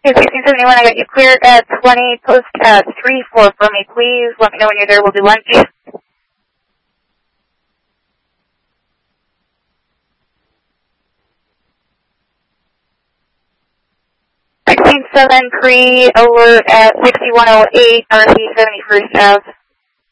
Okay, 1671, I got you clear at 20, post at 34 for me, please. Let me know when you're there, we'll do lunch. 1673, alert at 6108, RC 71st Ave.